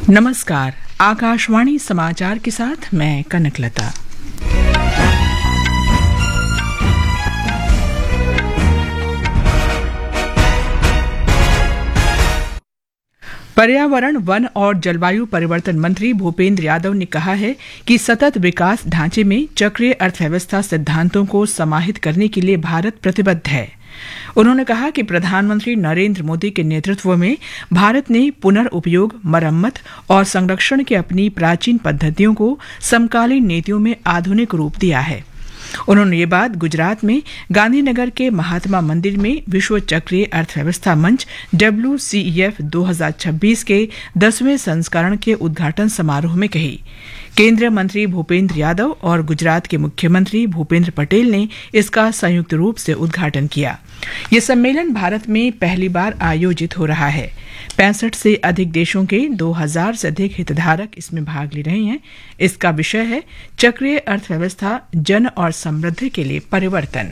नमस्कार, आकाशवाणी समाचार के साथ मैं कनकलता। पर्यावरण, वन और जलवायु परिवर्तन मंत्री भूपेंद्र यादव ने कहा है कि सतत विकास ढांचे में चक्रीय अर्थव्यवस्था सिद्धांतों को समाहित करने के लिए भारत प्रतिबद्ध है। उन्होंने कहा कि प्रधानमंत्री नरेंद्र मोदी के नेतृत्व में भारत ने पुनर्उपयोग, मरम्मत और संरक्षण की अपनी प्राचीन पद्धतियों को समकालीन नीतियों में आधुनिक रूप दिया है। उन्होंने ये बात गुजरात में गांधीनगर के महात्मा मंदिर में विश्व चक्रीय अर्थव्यवस्था मंच WCEF 2026 के 10वें संस्करण के उद्घाटन समारोह में कही। केंद्रीय मंत्री भूपेंद्र यादव और गुजरात के मुख्यमंत्री भूपेंद्र पटेल ने इसका संयुक्त रूप से उद्घाटन किया। ये सम्मेलन भारत में पहली बार आयोजित हो रहा है। 65 से अधिक देशों के 2000 से अधिक हितधारक इसमें भाग ले रहे हैं। इसका विषय है चक्रीय अर्थव्यवस्था, जन और समृद्धि के लिए परिवर्तन।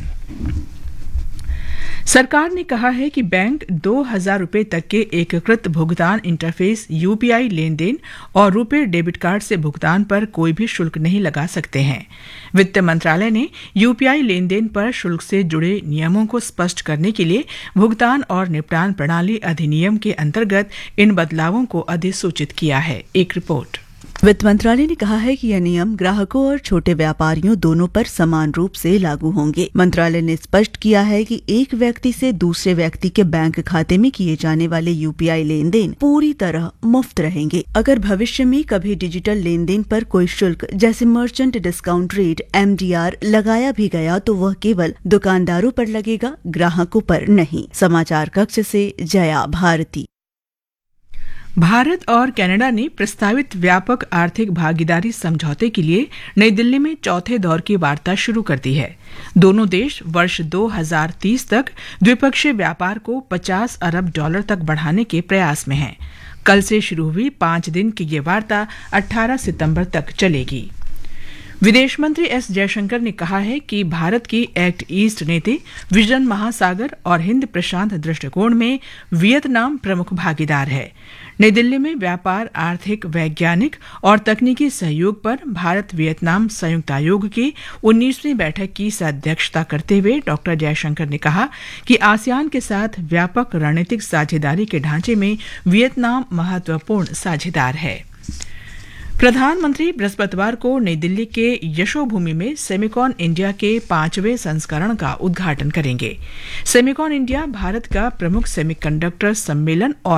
सरकार ने कहा है कि बैंक 2000 रुपये तक के एकीकृत भुगतान इंटरफेस UPI लेन देन और रुपे डेबिट कार्ड से भुगतान पर कोई भी शुल्क नहीं लगा सकते हैं। वित्त मंत्रालय ने UPI लेन देन पर शुल्क से जुड़े नियमों को स्पष्ट करने के लिए भुगतान और निपटान प्रणाली अधिनियम के अंतर्गत इन बदलावों को अधिसूचित किया है। एक रिपोर्ट। वित्त मंत्रालय ने कहा है कि यह नियम ग्राहकों और छोटे व्यापारियों दोनों पर समान रूप से लागू होंगे। मंत्रालय ने स्पष्ट किया है कि एक व्यक्ति से दूसरे व्यक्ति के बैंक खाते में किए जाने वाले UPI लेन देन पूरी तरह मुफ्त रहेंगे। अगर भविष्य में कभी डिजिटल लेन देन पर कोई शुल्क जैसे मर्चेंट डिस्काउंट रेट MDR लगाया भी गया तो वह केवल दुकानदारों पर लगेगा, ग्राहकों पर नहीं। समाचार कक्ष से जया भारती। भारत और कनाडा ने प्रस्तावित व्यापक आर्थिक भागीदारी समझौते के लिए नई दिल्ली में चौथे दौर की वार्ता शुरू कर दी है। दोनों देश वर्ष 2030 तक द्विपक्षीय व्यापार को $50 अरब तक बढ़ाने के प्रयास में हैं। कल से शुरू हुई 5 दिन की ये वार्ता 18 सितंबर तक चलेगी। विदेश मंत्री S जयशंकर ने कहा है कि भारत की एक्ट ईस्ट नीति विजन महासागर और हिंद प्रशांत दृष्टिकोण में वियतनाम प्रमुख भागीदार है। नई दिल्ली में व्यापार, आर्थिक, वैज्ञानिक और तकनीकी सहयोग पर भारत वियतनाम संयुक्त आयोग की 19वीं बैठक की अध्यक्षता करते हुए डॉ जयशंकर ने कहा कि आसियान के साथ व्यापक रणनीतिक साझेदारी के ढांचे में वियतनाम महत्वपूर्ण साझेदार है। प्रधानमंत्री बृहस्पतिवार को नई दिल्ली के यशोभूमि में सेमिकॉन इंडिया के 5वें संस्करण का उद्घाटन करेंगे। सेमिकॉन इंडिया भारत का प्रमुख सेमीकंडक्टर सम्मेलन और